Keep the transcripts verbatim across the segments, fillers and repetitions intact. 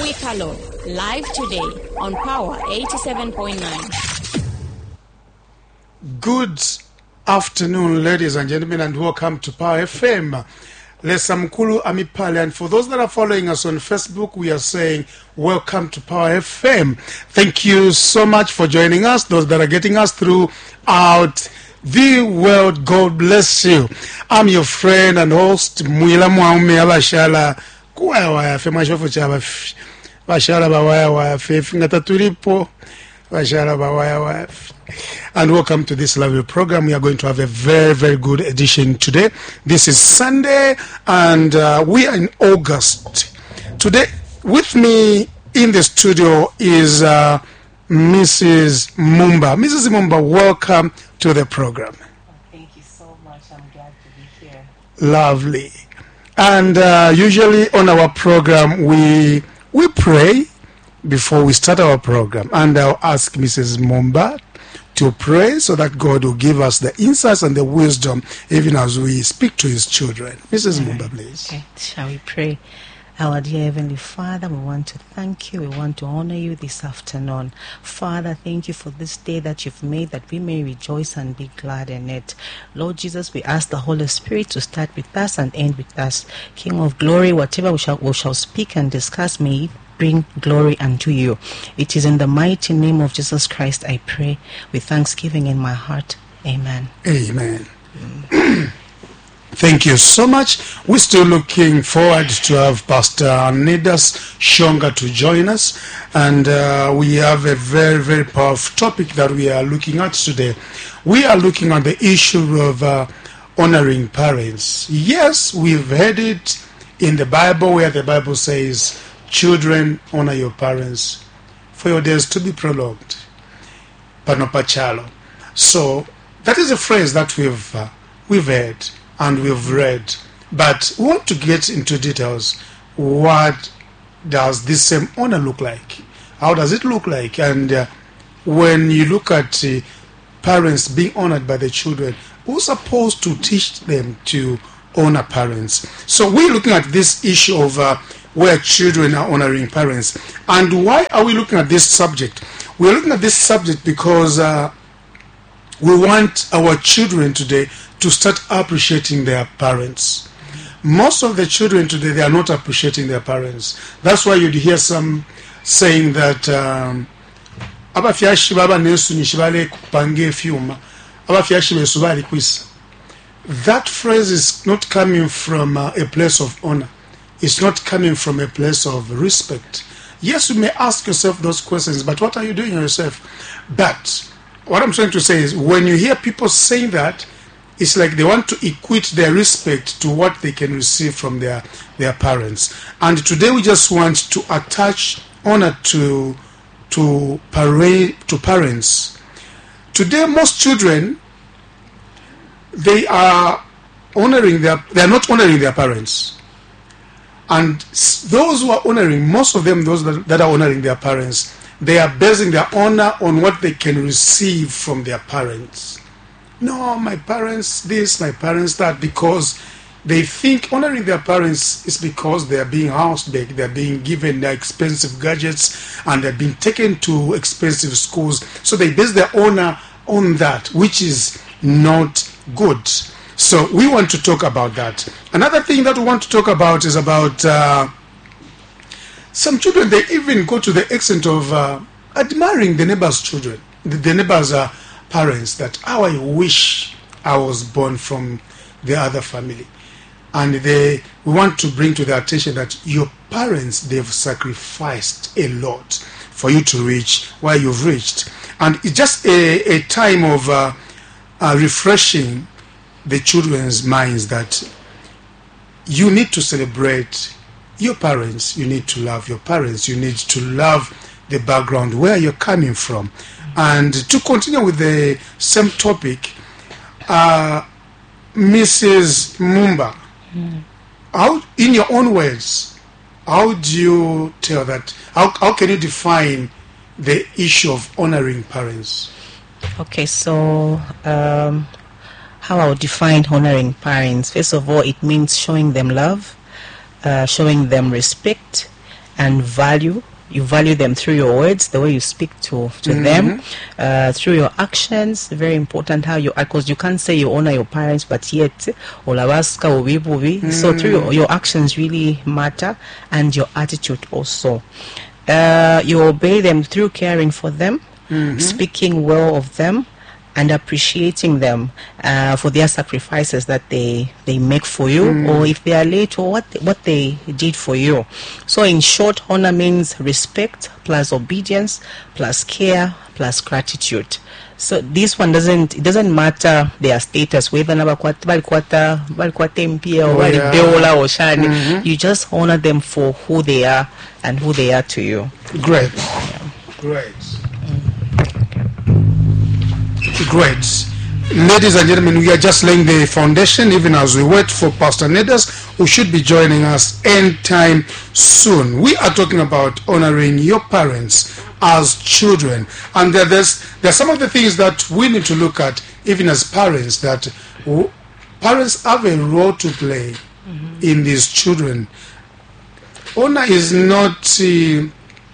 Mwikalo, live today on Power eighty-seven point nine. Good afternoon, ladies and gentlemen, and welcome to Power F M. Lesamkulu Amipale, and for those that are following us on Facebook, we are saying welcome to Power F M. Thank you so much for joining us. Those that are getting us throughout the world, God bless you. I'm your friend and host Mwila Mwaume Abashala Kuwaya Waya Fe Mashofu Chaba Bashala Bawaya Waya Fe Fingata Tulipo Bashala Bawaya Waya. And welcome to this lovely program. We are going to have a very, very good edition today. This is Sunday, and uh, we are in August. Today, with me in the studio is uh, Missus Mumba. Missus Mumba, welcome to the program. Thank you so much. I'm glad to be here. Lovely. And uh, usually on our program, we we pray before we start our program. And I'll ask Missus Mumba to pray so that God will give us the insights and the wisdom even as we speak to his children. Missus Right. Mumba, please. Okay. Shall we pray? Our dear Heavenly Father, we want to thank you. We want to honor you this afternoon. Father, thank you for this day that you've made, that we may rejoice and be glad in it. Lord Jesus, we ask the Holy Spirit to start with us and end with us. King of glory, whatever we shall, we shall speak and discuss, may it bring glory unto you. It is in the mighty name of Jesus Christ I pray with thanksgiving in my heart. Amen. Amen. Thank you so much. We're still looking forward to have Pastor Nidas Shonga to join us. And uh, we have a very, very powerful topic that we are looking at today. We are looking at the issue of uh, honoring parents. Yes, we've heard it in the Bible where the Bible says, children, honor your parents, for your days to be prolonged. Panopachalo. So that is a phrase that we've uh, we've heard and we've read, but we want to get into details. What does this same honor look like? How does it look like? And uh, when you look at uh, parents being honored by the children, who's supposed to teach them to honor parents? So we're looking at this issue of uh, where children are honoring parents. And why are we looking at this subject? We're looking at this subject because uh, we want our children today to start appreciating their parents. Most of the children today, they are not appreciating their parents. That's why you'd hear some saying that um, abafyashi baba nesu nishibale kupange fiuma, abafyashi besubali kwisa. That phrase is not coming from uh, a place of honor. It's not coming from a place of respect. Yes, you may ask yourself those questions, but what are you doing yourself? But what I'm trying to say is, when you hear people saying that, it's like they want to equate their respect to what they can receive from their, their parents. And today we just want to attach honor to, to, para- to parents. Today most children, they are honoring their, they are not honoring their parents. And those who are honoring, most of them, those that, that are honoring their parents, they are basing their honor on what they can receive from their parents. No, my parents this, my parents that, because they think honoring their parents is because they are being housed big, they are being given their expensive gadgets, and they're being taken to expensive schools. So they base their honor on that, which is not good. So we want to talk about that. Another thing that we want to talk about is about uh, some children, they even go to the extent of uh, admiring the neighbor's children, the, the neighbor's uh, parents, that how I wish I was born from the other family. And they, we want to bring to their attention that your parents, they've sacrificed a lot for you to reach where you've reached. And it's just a, a time of uh, uh, refreshing the children's minds that you need to celebrate your parents, you need to love your parents, you need to love the background where you're coming from. And to continue with the same topic, uh, Missus Mumba, mm. how, in your own words, how do you tell that, how, how can you define the issue of honoring parents? Okay, so um, how I would define honoring parents. First of all, it means showing them love, uh, showing them respect, and value. You value them through your words, the way you speak to, to mm-hmm. them, uh, through your actions. Very important how you act, because you can't say you honor your parents, but yet, olabaska ubi bubi. Mm. So through your, your actions really matter, and your attitude also. Uh, you obey them through caring for them, mm-hmm. speaking well of them, and appreciating them uh, for their sacrifices that they, they make for you, mm. or if they are late, or what they, what they did for you. So in short, honor means respect plus obedience plus care plus gratitude. So this one doesn't it doesn't matter their status, whether balikwata balikwata M P or balibeola or shani. You just honor them for who they are and who they are to you. Great, yeah. Great. Great. Ladies and gentlemen, we are just laying the foundation even as we wait for Pastor Nedas, who should be joining us anytime soon. We are talking about honoring your parents as children. And there, there's, there are some of the things that we need to look at even as parents, that w- parents have a role to play mm-hmm. in these children. Honor is not uh,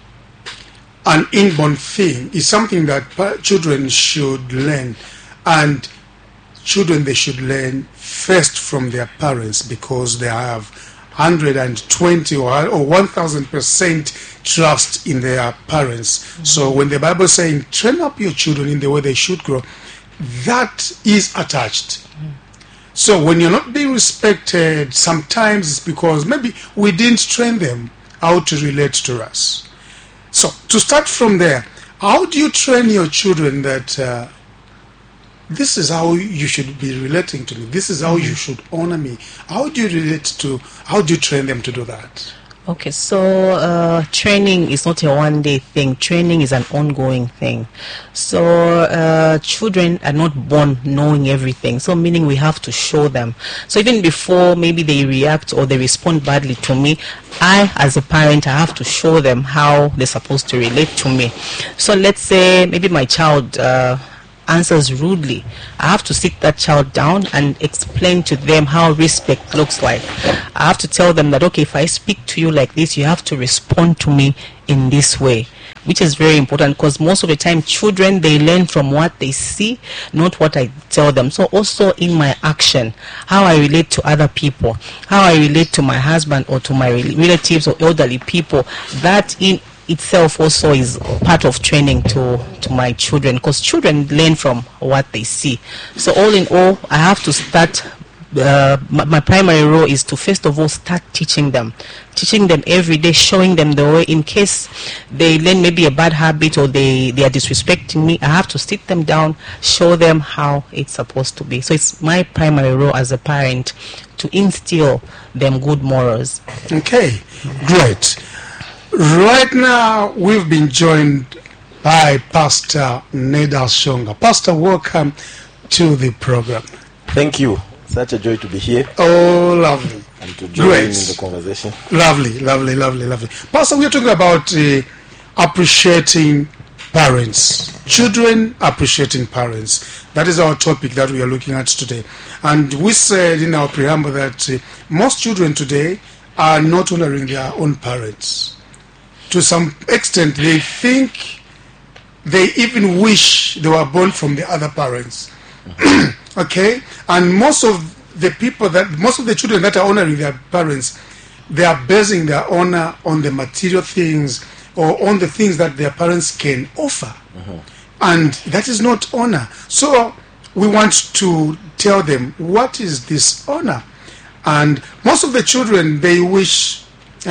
an inborn thing. Is something that pa- children should learn, and children, they should learn first from their parents, because they have one hundred twenty or, or one thousand percent trust in their parents. Mm-hmm. So when the Bible is saying train up your children in the way they should grow, that is attached. Mm-hmm. So when you're not being respected, sometimes it's because maybe we didn't train them how to relate to us. So, to start from there, how do you train your children that uh, this is how you should be relating to me, this is how mm-hmm. you should honor me? How do you relate to, how do you train them to do that? Okay, so uh, training is not a one-day thing. Training is an ongoing thing. So uh, children are not born knowing everything. So meaning we have to show them. So even before maybe they react or they respond badly to me, I, as a parent, I have to show them how they're supposed to relate to me. So let's say maybe my child uh, answers rudely. I have to sit that child down and explain to them how respect looks like. I have to tell them that, okay, if I speak to you like this, you have to respond to me in this way, which is very important, because most of the time children, they learn from what they see, not what I tell them. So also in my action, how I relate to other people, how I relate to my husband or to my relatives or elderly people, that in itself also is part of training to to my children, because children learn from what they see. So all in all, I have to start uh, my, my primary role is to first of all start teaching them teaching them every day, showing them the way. In case they learn maybe a bad habit or they they are disrespecting me, I have to sit them down, show them how it's supposed to be. So it's my primary role as a parent to instill them good morals. Okay, great. Right now, we've been joined by Pastor Nedas Shonga. Pastor, welcome to the program. Thank you. Such a joy to be here. Oh, lovely. And to join Great. in the conversation. Lovely, lovely, lovely, lovely. Pastor, we are talking about uh, appreciating parents. Children appreciating parents. That is our topic that we are looking at today. And we said in our preamble that uh, most children today are not honoring their own parents. To some extent, they think they even wish they were born from the other parents. Okay? And most of the people that, most of the children that are honoring their parents, they are basing their honor on the material things or on the things that their parents can offer. Uh-huh. And that is not honor. So we want to tell them, what is this honor? And most of the children, they wish,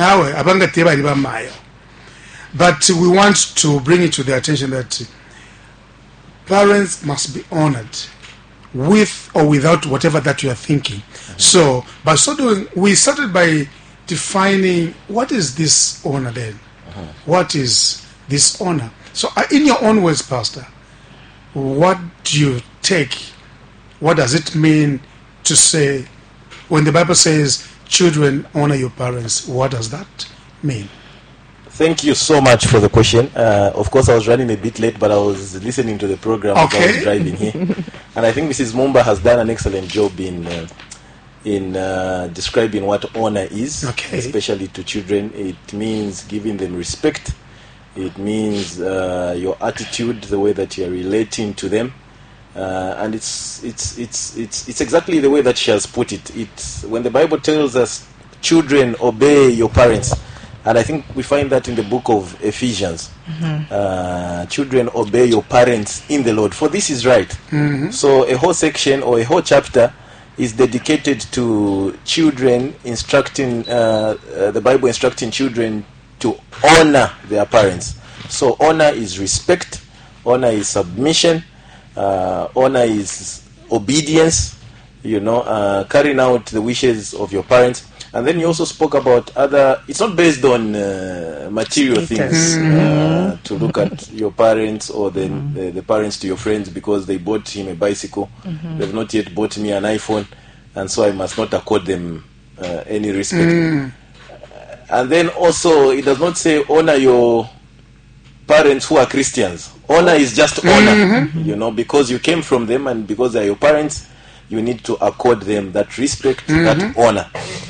but we want to bring it to their attention that parents must be honored with or without whatever that you are thinking. Mm-hmm. So, by so doing, we started by defining what is this honor then? Mm-hmm. What is this honor? So, uh, in your own words, Pastor, what do you take? What does it mean to say, when the Bible says, children, honor your parents, what does that mean? Thank you so much for the question. Uh, of course, I was running a bit late, but I was listening to the program okay. as I was driving here. And I think Missus Mumba has done an excellent job in uh, in uh, describing what honor is, Okay. especially to children. It means giving them respect. It means uh, your attitude, the way that you are relating to them, uh, and it's it's it's it's it's exactly the way that she has put it. It's when the Bible tells us, "Children, obey your parents," and I think we find that in the book of Ephesians. Mm-hmm. Uh, children, obey your parents in the Lord, for this is right. Mm-hmm. So a whole section or a whole chapter is dedicated to children instructing, uh, uh, the Bible instructing children to honor their parents. So honor is respect, honor is submission, uh, honor is obedience, you know, uh, carrying out the wishes of your parents. And then you also spoke about other, it's not based on uh, material Status. things, uh, to look at your parents or the, the, the parents to your friends because they bought him a bicycle. They've not yet bought me an iPhone, and so I must not accord them uh, any respect. Mm. And then also, it does not say honor your parents who are Christians. Honor is just honor, you know, because you came from them and because they are your parents, you need to accord them that respect, that honor.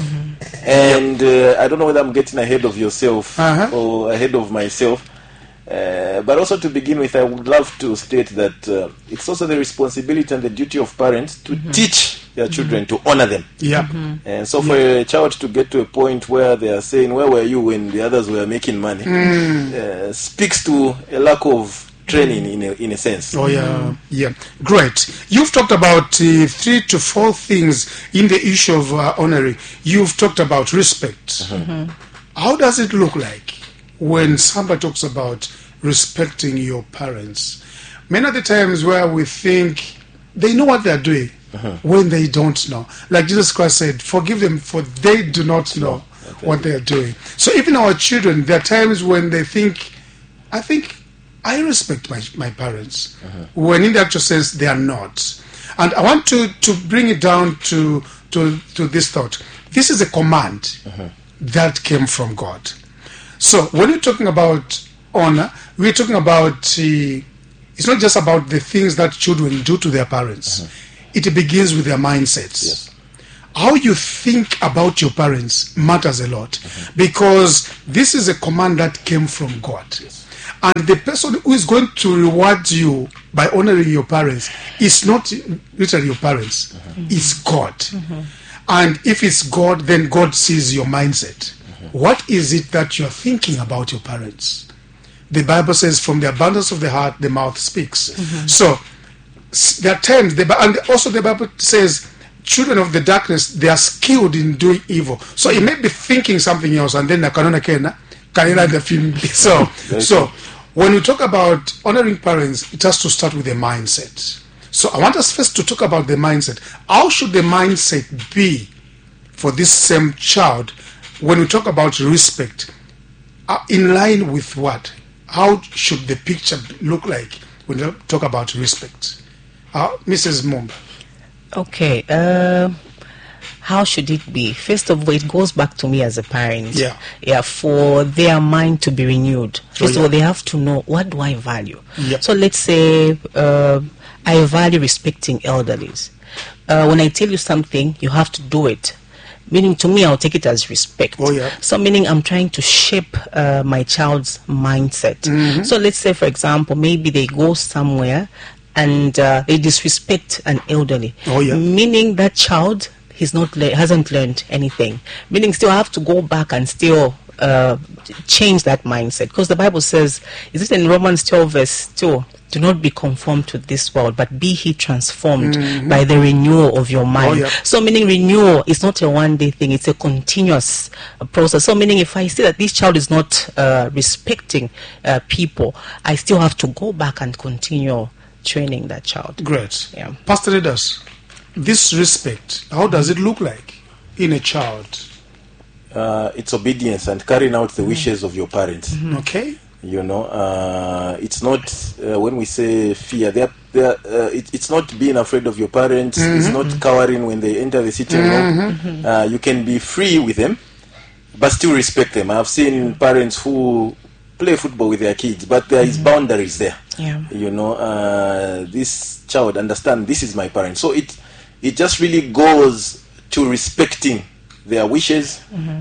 And uh, I don't know whether I'm getting ahead of yourself Uh-huh. or ahead of myself. Uh, but also to begin with, I would love to state that uh, it's also the responsibility and the duty of parents to teach their children to honor them. Yeah. And so for a child to get to a point where they are saying, where were you when the others were making money, uh, speaks to a lack of training in a, in a sense. Oh yeah, yeah, great. You've talked about uh, three to four things in the issue of uh, honoring. You've talked about respect. How does it look like when somebody talks about respecting your parents? Many of the times where we think they know what they're doing when they don't know. Like Jesus Christ said, forgive them for they do not know what they're doing. So even our children, there are times when they think, I think I respect my, my parents, when in the actual sense they are not. And I want to, to bring it down to, to, to this thought. This is a command that came from God. So when you're talking about honor, we're talking about, uh, it's not just about the things that children do to their parents. It begins with their mindsets. Yes. How you think about your parents matters a lot, because this is a command that came from God. And the person who is going to reward you by honoring your parents is not literally your parents, it's God. And if it's God, then God sees your mindset. What is it that you're thinking about your parents? The Bible says, from the abundance of the heart, the mouth speaks. So, s- there are times, the, Bi- and also the Bible says, children of the darkness, they are skilled in doing evil. So, you may be thinking something else, and then the kanona kena, kanina the film. So, so, when we talk about honoring parents, it has to start with the mindset. So, I want us first to talk about the mindset. How should the mindset be for this same child when we talk about respect? Uh, in line with what? How should the picture look like when we talk about respect? Uh, Missus Mumba. Okay. Uh, how should it be? First of all, it goes back to me as a parent. Yeah. Yeah. For their mind to be renewed, first yeah. of all, they have to know, what do I value? Yep. So let's say uh, I value respecting elderlies. Uh, when I tell you something, you have to do it. Meaning, to me, I'll take it as respect. Oh, yeah. So meaning I'm trying to shape uh, my child's mindset. Mm-hmm. So let's say, for example, maybe they go somewhere and uh, they disrespect an elderly. Oh, yeah. Meaning that child, he's not le- hasn't learned anything. Meaning still have to go back and still uh, change that mindset. Because the Bible says, is it in Romans twelve verse two? Do not be conformed to this world, but be he transformed Mm-hmm. by the renewal of your mind. Oh, yeah. So meaning renewal is not a one-day thing, it's a continuous uh, process. So meaning if I see that this child is not uh, respecting uh, people, I still have to go back and continue training that child. Great. Yeah. Pastor Leaders, this respect, how does it look like in a child? Uh, it's obedience and carrying out the wishes of your parents. Okay? You know, uh, it's not uh, when we say fear. They're, they're, uh, it, it's not being afraid of your parents. It's not cowering when they enter the sitting room. Uh, you can be free with them, but still respect them. I've seen parents who play football with their kids, but there is boundaries there. Yeah. You know, uh, this child understand this is my parent. So it it just really goes to respecting their wishes,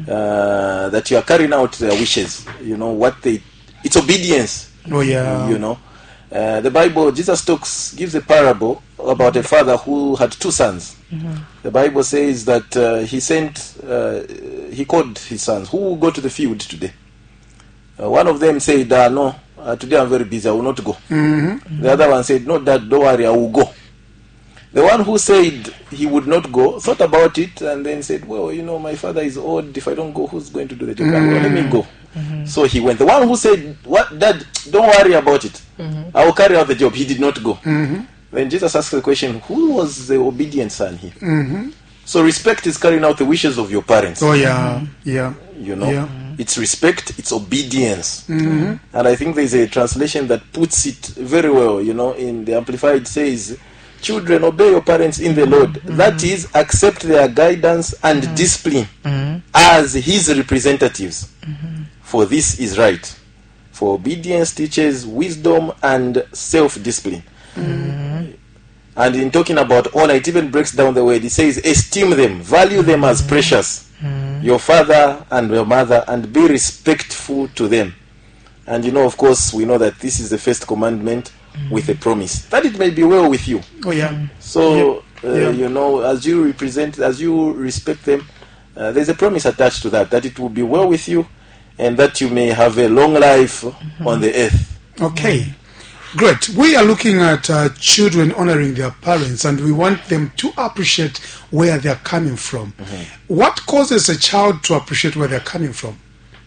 uh, that you are carrying out their wishes. You know what they, it's obedience. Oh yeah. You know, uh, the Bible, Jesus talks, gives a parable about a father who had two sons. The Bible says that uh, he sent, uh, he called his sons, who will go to the field today? Uh, one of them said, uh, no, uh, today I'm very busy, I will not go. Mm-hmm. The other one said, no, Dad, don't worry, I will go. The one who said he would not go thought about it and then said, well, you know, my father is old. If I don't go, who's going to do the job? Mm-hmm. Well, let me go. Mm-hmm. So he went. The one who said, "What, Dad, don't worry about it. Mm-hmm. I will carry out the job." He did not go. Mm-hmm. Then Jesus asked the question, who was the obedient son here? Mm-hmm. So respect is carrying out the wishes of your parents. Oh yeah, mm-hmm. yeah. You know, yeah. It's respect, it's obedience. Mm-hmm. And I think there's a translation that puts it very well. You know, in the Amplified says, children, obey your parents in the Lord. Mm-hmm. That is, accept their guidance and mm-hmm. discipline mm-hmm. as his representatives. Mm-hmm. For this is right. For obedience teaches wisdom and self-discipline. Mm-hmm. And in talking about honor, it even breaks down the word. It says, esteem them, value mm-hmm. them as precious, mm-hmm. your father and your mother, and be respectful to them. And you know, of course, we know that this is the first commandment mm-hmm. with a promise that it may be well with you. Oh yeah. So yeah. Uh, yeah. you know, as you represent, as you respect them, uh, there's a promise attached to that, that it will be well with you, and that you may have a long life mm-hmm. on the earth. Okay, great. We are looking at uh, children honoring their parents, and we want them to appreciate where they are coming from. Mm-hmm. What causes a child to appreciate where they are coming from?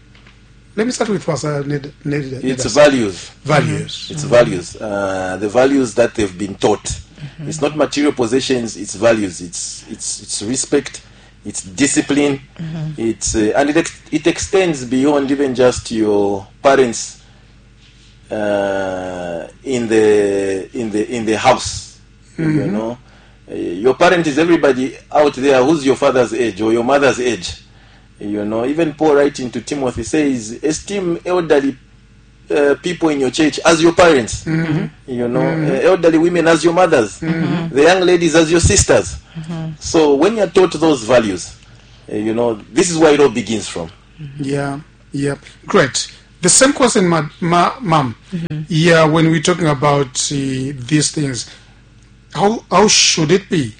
Let me start with Pastor Ned. Ned it's values. Values. Mm-hmm. It's mm-hmm. values. Uh, the values that they've been taught. Mm-hmm. It's not material possessions. It's values. It's it's it's respect. It's discipline. Mm-hmm. It's uh, and it ex- it extends beyond even just your parents uh, in the in the in the house. Mm-hmm. You know, uh, your parent is everybody out there who's your father's age or your mother's age. You know, even Paul writing to Timothy says, esteem elderly uh, people in your church as your parents. Mm-hmm. You know, mm-hmm. uh, elderly women as your mothers. Mm-hmm. The young ladies as your sisters. Mm-hmm. So when you're taught those values, uh, you know, this is where it all begins from. Mm-hmm. Yeah, yeah. Great. The same question, ma- ma- Ma'am. Mm-hmm. Yeah, when we're talking about uh, these things, how how should it be?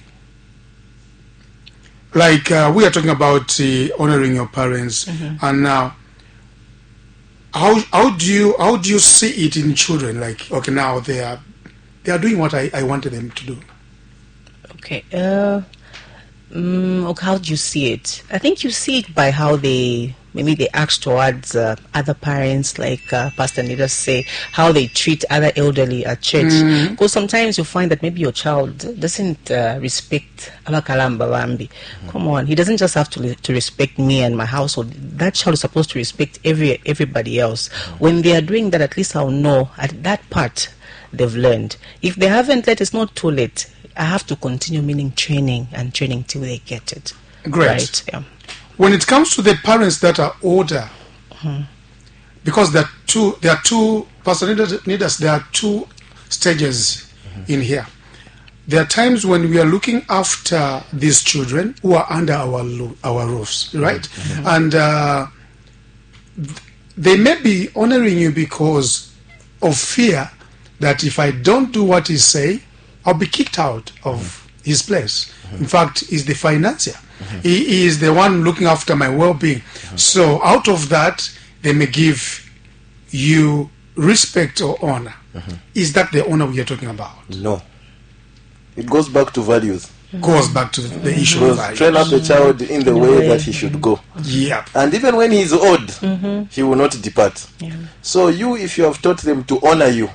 Like uh, we are talking about uh, honoring your parents, mm-hmm. and now, how how do you how do you see it in children? Like, okay, now they are they are doing what I, I wanted them to do. Okay, uh, um, okay, how do you see it? I think you see it by how they maybe they act towards uh, other parents, like uh, Pastor Nida say, how they treat other elderly at church. Mm-hmm. Because sometimes you find that maybe your child doesn't uh, respect Abakalamba Bambi. Mm-hmm. Come on, he doesn't just have to to respect me and my household. That child is supposed to respect every everybody else. Mm-hmm. When they are doing that, at least I'll know at that part they've learned. If they haven't learned, it's not too late. I have to continue meaning training and training till they get it. Great. Right? Yeah. When it comes to the parents that are older, mm-hmm. because there are two, there are two, Pastor Nidas, there are two stages mm-hmm. in here. There are times when we are looking after these children who are under our our roofs, right? Mm-hmm. And uh, they may be honoring you because of fear that if I don't do what he say, I'll be kicked out of mm-hmm. his place. Mm-hmm. In fact, he's the financier. Mm-hmm. He, he is the one looking after my well-being. Mm-hmm. So out of that, they may give you respect or honor. Mm-hmm. Is that the honor we are talking about? No. It goes back to values. Mm-hmm. Goes back to the mm-hmm. issue of values. Train up the child in the way that he should go. Yeah. And even when he is old, mm-hmm. he will not depart. Yeah. So you, if you have taught them to honor you,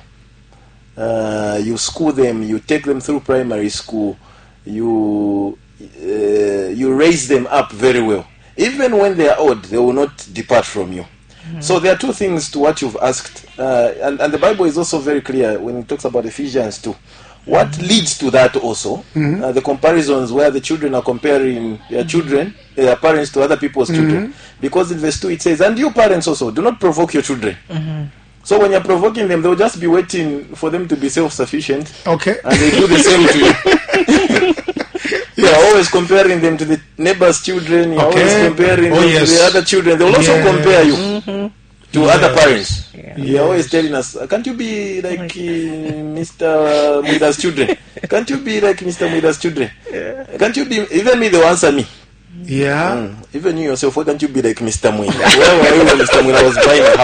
uh, you school them, you take them through primary school, you... Uh, you raise them up very well. Even when they are old, they will not depart from you. Mm-hmm. So there are two things to what you've asked, uh, and, and the Bible is also very clear when it talks about Ephesians two. What mm-hmm. leads to that also, mm-hmm. uh, the comparisons where the children are comparing their mm-hmm. children, their parents to other people's mm-hmm. children. Because in verse two it says, and you parents also, do not provoke your children. Mm-hmm. So when you're provoking them, they'll just be waiting for them to be self-sufficient. Okay. And they do the same to you. You're always comparing them to the neighbor's children. You're Okay. always comparing Oh, them yes. to the other children. They will also Yes. compare you to Yes. other parents. Yeah. You're always telling us, can't you be like uh, Mister Muida's children? Can't you be like Mister Muida's children? Can't you be, even me, they will answer me. Yeah. Mm. Even you yourself, why can't you be like Mister Muida? Where were you when Mister Muida was buying a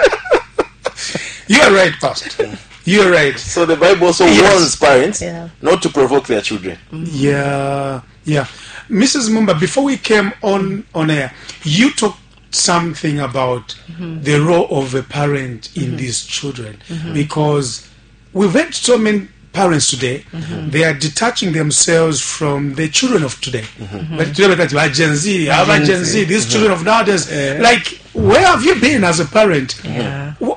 house? You are right, Pastor. You are right. So the Bible also Yes. warns parents Yeah. not to provoke their children. Yeah, yeah. Missus Mumba, before we came on on air, you talked something about the role of a parent in these children, because we've had so many parents today, they are detaching themselves from the children of today. But today, like, "Ah, Gen Z, ah, Gen Gen Z. Z, these children of nowadays, like, where have you been as a parent? Yeah. Wh-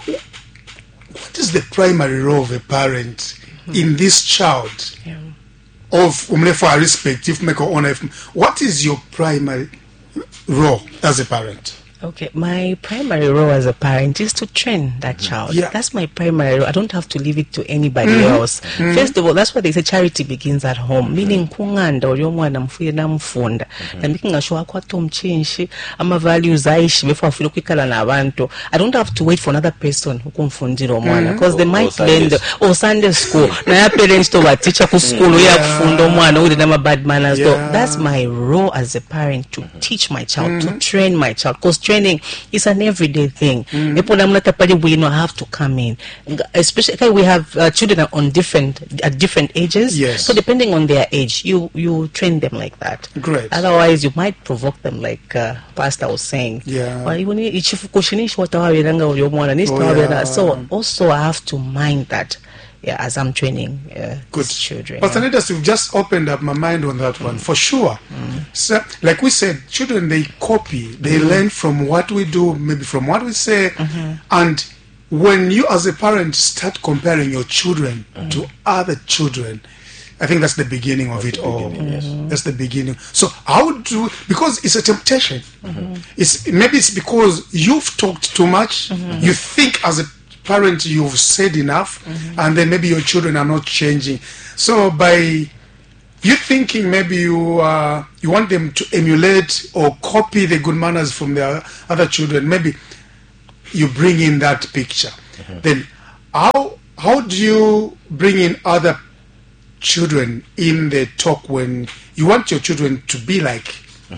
What is the primary role of a parent in this child? Yeah. Of umlefa respective make or honor. What is your primary role as a parent? Okay, my primary role as a parent is to train that child. Yeah. That's my primary role. I don't have to leave it to anybody else. First of all, that's why they say charity begins at home. Meaning kunganda oli omwana mfuye namfunda. Na making sure akwata omchenshi ama values aishi before afuna kwikala nabantu. I don't have to wait for another person ukumfundira omwana because they Or- might or learn the, Sunday or Sunday school. Na ya parents to ba teacher ku school uya kufunda omwana uli na bad manners. So Yeah. that's my role as a parent, to teach my child, to train my child, because training is an everyday thing. People I'm not a party, we know have to come in, especially okay, we have uh, children on different at different ages. Yes. So depending on their age, you you train them like that. Great. Otherwise, you might provoke them, like uh, Pastor was saying. Yeah. Well, even if kushinish what watawaberanga uli omwana needs to Oh, wabera. yeah. So also I have to mind that. Yeah, as I'm training uh, Good. these children. Pastor yeah. Nedas, you've just opened up my mind on that one, for sure. So, like we said, children, they copy, they learn from what we do, maybe from what we say. And when you as a parent start comparing your children to other children, I think that's the beginning of it all. That's the beginning. So how do, because it's a temptation. It's maybe it's because you've talked too much. You think as a parent you've said enough, and then maybe your children are not changing. So by you thinking maybe you uh, you want them to emulate or copy the good manners from their other children, maybe you bring in that picture. Then how how do you bring in other children in the talk when you want your children to be like?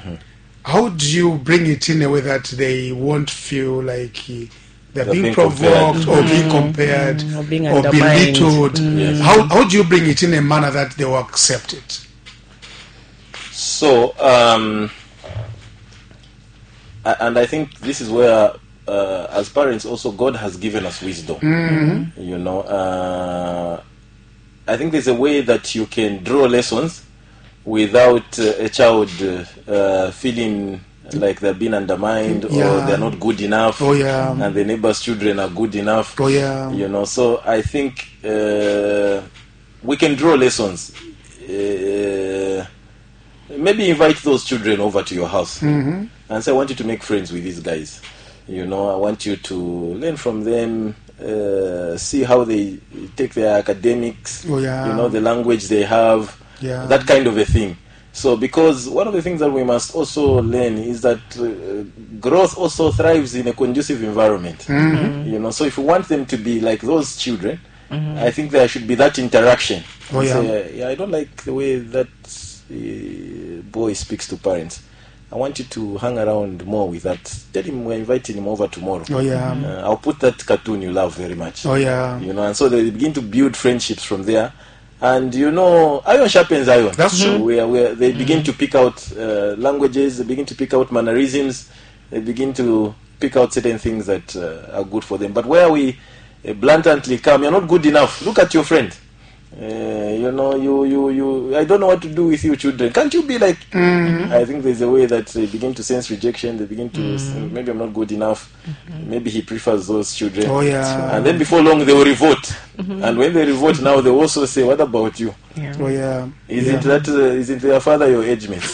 How do you bring it in a way that they won't feel like uh, they're They're being being provoked compared. or being compared or being or undermined. belittled? Yes. How how do you bring it in a manner that they will accept it? So, um, a- and I think this is where, uh, as parents, also God has given us wisdom. You know, uh, I think there's a way that you can draw lessons without uh, a child uh, uh, feeling like they're being undermined Yeah. or they're not good enough, Oh, yeah. and the neighbor's children are good enough. Oh, yeah. You know, so I think uh, we can draw lessons. Uh, maybe invite those children over to your house and say, I want you to make friends with these guys. You know, I want you to learn from them, uh, see how they take their academics, Oh, yeah. you know, the language they have, Yeah. that kind of a thing. So, because one of the things that we must also learn is that uh, growth also thrives in a conducive environment. Mm-hmm. You know, so if you want them to be like those children, I think there should be that interaction. Oh, yeah. Say, yeah, I don't like the way that uh, boy speaks to parents. I want you to hang around more with that. Tell him we're inviting him over tomorrow. Oh, yeah. Uh, I'll put that cartoon you love very much. Oh, yeah. You know, and so they begin to build friendships from there. And you know, iron sharpens iron. That's true. Where, where they begin to pick out uh, languages, they begin to pick out mannerisms, they begin to pick out certain things that uh, are good for them. But where we uh, blatantly come, you're not good enough. Look at your friend. Uh, you know, you, you, you. I don't know what to do with you, children. Can't you be like? I think there's a way that they begin to sense rejection. They begin to think, maybe I'm not good enough. Maybe he prefers those children. Oh, yeah. And then before long they will revolt. And when they revolt now, they also say, "What about you? Yeah. Oh, yeah. Isn't yeah. that uh, isn't your father your age mate?"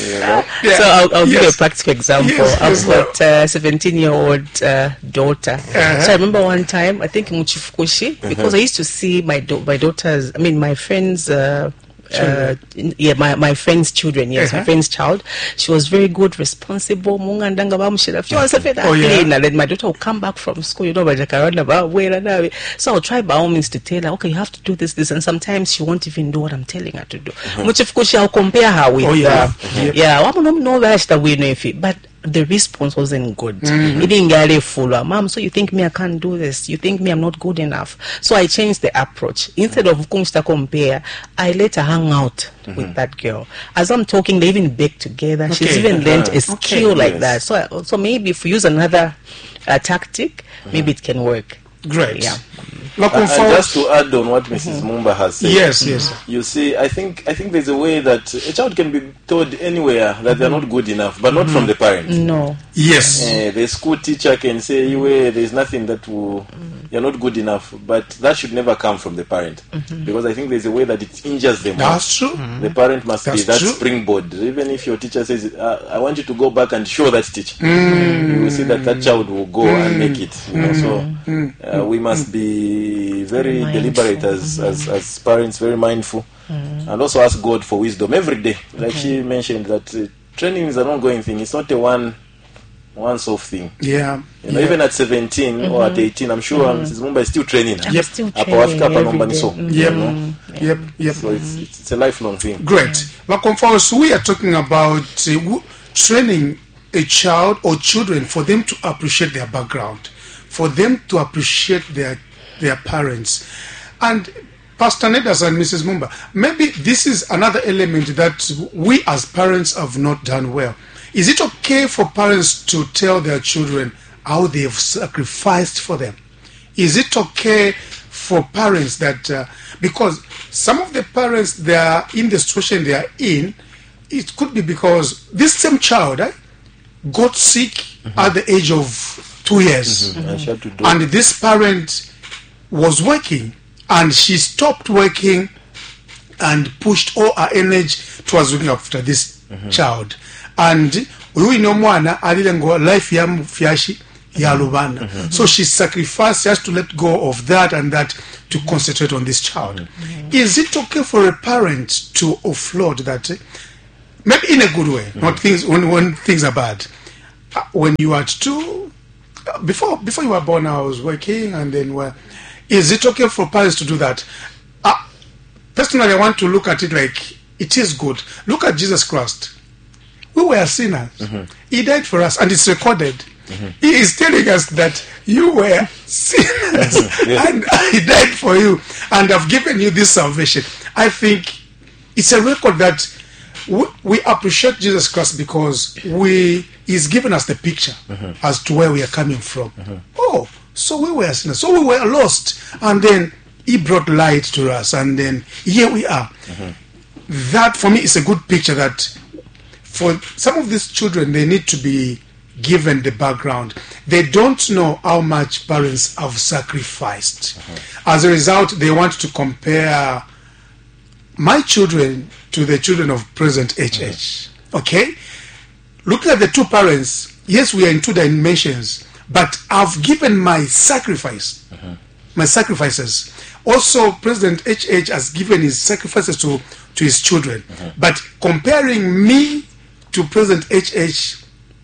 You know? Yeah. So I'll, I'll give you a Yes. practical example. Yes, yes, I've got a seventeen-year-old uh, daughter. Uh-huh. So I remember one time, I think in Muchifukushi, because I used to see my do- my daughter's, I mean my friend's. Uh, uh, yeah, my, my friend's children, yes, Uh-huh. my friend's child. She was very good, responsible. Munga ndanga bamushira. She was a bit Oh, yeah. clean. And then my daughter will come back from school, you know, by Jacaranda, ba, wera nawe. So I'll try by all means to tell her, okay, you have to do this, this, and sometimes she won't even do what I'm telling her to do. Muchifukushi, I'll compare her with, Oh, yeah. uh, Yep. yeah, wamu no no vashta wino ifi, but the response wasn't good. It didn't get a full. Mom, so you think me I can't do this? You think me I'm not good enough? So I changed the approach. Instead of kumsta compare, I let her hang out with that girl. As I'm talking, they even bake together. She's Okay. even learned a Okay. skill like Yes. that. So, I- so maybe if we use another uh, tactic, maybe it can work. Great. Yeah. Looking And, and forward- just to add on what Missus Mumba has said. Yes, yes. You see, I think I think there's a way that a child can be told anywhere that they're not good enough, but not from the parents. No. Yes. Uh, the school teacher can say, "You, there's nothing that will, you're not good enough," but that should never come from the parent, because I think there's a way that it injures them. That's true. The parent must That's be that true. springboard. Even if your teacher says, uh, "I want you to go back and show that teacher," Mm. you will see that that child will go and make it. You know, so uh, we must be very Mindful. deliberate as, as as parents, very mindful, and also ask God for wisdom every day. Like she mentioned, that uh, training is an ongoing thing. It's not a one once off thing. Yeah. You know, yeah. even at seventeen or at eighteen, I'm sure Missus Mumba is still training. I'm still Hapo training wafika hapa every Nombani day. so, Mhm. Yep. you know? Yep. Yep. So it's, it's it's a lifelong thing. Great. Welcome forward. So we are talking about uh, w- training a child or children for them to appreciate their background, for them to appreciate their their parents. And Pastor Nedas and Missus Mumba, maybe this is another element that we as parents have not done well. Is it okay for parents to tell their children how they have sacrificed for them? Is it okay for parents that, uh, because some of the parents, they are in the situation they are in, it could be because this same child eh, got sick at the age of two years. And she had to do And this parent was working and she stopped working and pushed all her energy towards looking after this child. And we know mwana alile ngo life yamu fyashi ya lubana. So she sacrificed, she has to let go of that and that to concentrate on this child. Is it okay for a parent to offload that? eh, Maybe in a good way, not things when, when things are bad. Uh, When you are two, uh, before before you were born, I was working, and then well, is it okay for parents to do that? Uh, personally, I want to look at it like it is good. Look at Jesus Christ. We were sinners. He died for us, and it's recorded. He is telling us that you were sinners, Yes. and He died for you, and I've given you this salvation. I think it's a record that we, we appreciate Jesus Christ because we He's given us the picture as to where we are coming from. Oh, so we were sinners, so we were lost, and then He brought light to us, and then here we are. That for me is a good picture that for some of these children, they need to be given the background. They don't know how much parents have sacrificed. As a result, they want to compare my children to the children of present H H. Okay? Looking at the two parents, yes, we are in two dimensions, but I've given my sacrifice, my sacrifices. Also, President H H has given his sacrifices to, to his children. But comparing me to President H H,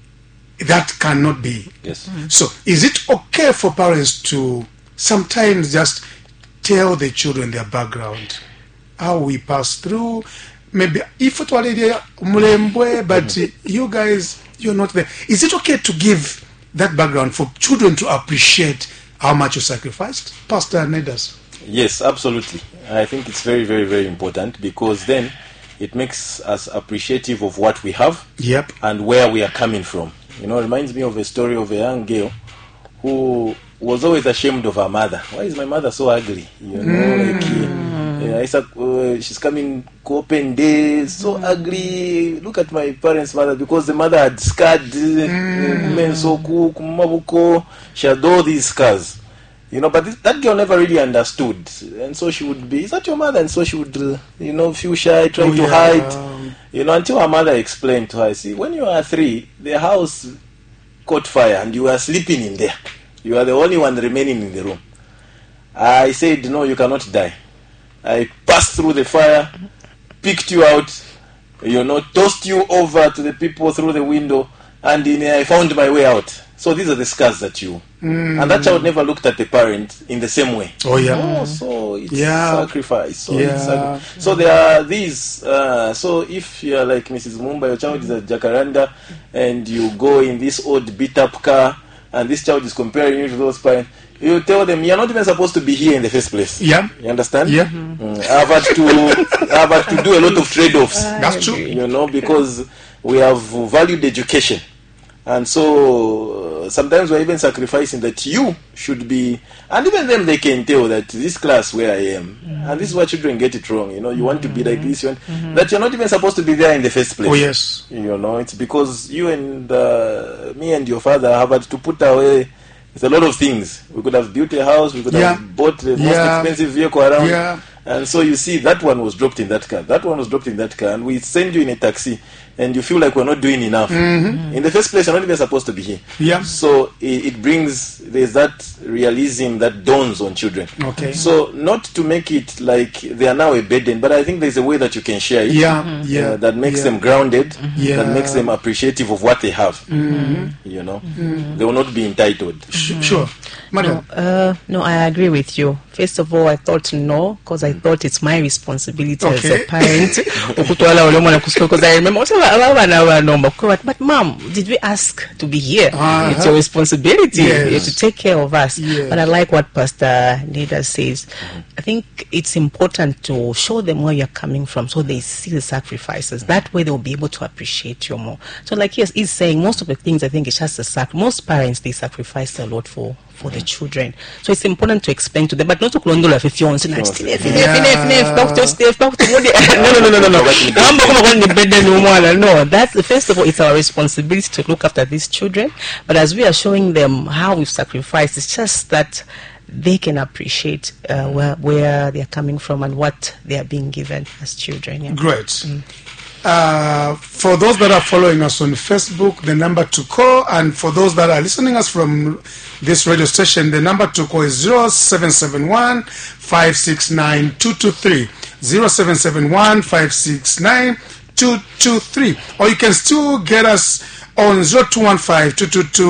that cannot be. yes. So, is it okay for parents to sometimes just tell the children their background, how we pass through? Maybe if it were mulembwe, but you guys, you're not there. Is it okay to give that background for children to appreciate how much you sacrificed, Pastor Nedas? Yes, absolutely. I think it's very, very, very important, because then it makes us appreciative of what we have Yep. and where we are coming from. You know, it reminds me of a story of a young girl who was always ashamed of her mother. Why is my mother so ugly? You know, like uh, it's a, uh, she's coming to open day, so ugly. Look at my parents' mother, because the mother had scarred men so cool, kumabuko. She had all these scars. You know, but this, that girl never really understood, and so she would be, "Is that your mother?" And so she would, uh, you know, feel shy, try Oh, to yeah. hide. You know, until her mother explained to her, see, when you are three, the house caught fire and you were sleeping in there. You are the only one remaining in the room. I said, no, you cannot die. I passed through the fire, picked you out, you know, tossed you over to the people through the window, and in, I found my way out. So these are the scars that you... Mm. And that child never looked at the parent in the same way. Oh, yeah. Oh, so it's yeah. sacrifice. So, yeah. it's sacri- so there are these... Uh, so if you're like Missus Mumba, your child is a Jacaranda, and you go in this old beat-up car, and this child is comparing you to those parents, you tell them you're not even supposed to be here in the first place. Yeah. You understand? Yeah. Mm. I've had to I've had to do a lot of trade-offs. That's true. You know, because we have valued education. And so uh, sometimes we're even sacrificing that you should be, and even them they can tell that this class where I am, mm-hmm. and this is why children get it wrong. You know, you want to be like this, you want, mm-hmm. that you're not even supposed to be there in the first place. Oh yes. You know, it's because you and uh, me and your father have had to put away. It's a lot of things. We could have built a house. We could yeah. have bought the yeah. most expensive vehicle around. Yeah. And so you see, that one was dropped in that car. That one was dropped in that car. And we send you in a taxi. And you feel like we're not doing enough. Mm-hmm. In the first place, you're not even supposed to be here. Yeah. So it, it brings, there's that realism that dawns on children. Okay. So not to make it like they are now a burden, but I think there's a way that you can share it. Yeah. Mm-hmm. Yeah. Uh, that makes yeah. them grounded. Yeah. That makes them appreciative of what they have. Mm-hmm. You know, mm-hmm. they will not be entitled. Sh- sure. Madam. No, uh, no, I agree with you. First of all, I thought no, because I thought it's my responsibility okay. as a parent. Because I remember, but mom, did we ask to be here? Uh-huh. It's your responsibility yes. to take care of us. Yes. But I like what Pastor Neda says. I think it's important to show them where you're coming from so they see the sacrifices. That way they'll be able to appreciate you more. So like yes, he's saying most of the things I think it's just a sac. Most parents, they sacrifice a lot for for the children. So it's important to explain to them, but not to control if you want to no, no, no, no, no. No, that's the first of all, it's our responsibility to look after these children. But as we are showing them how we've sacrificed, it's just that they can appreciate uh, where, where they are coming from and what they are being given as children. Yeah. Great. Mm. Uh, for those that are following us on Facebook, the number to call, and for those that are listening us from this radio station, the number to call is zero seven seven one, five six nine, two two three. zero seven seven one, five six nine, two two three. Or you can still get us on zero two one five, two two two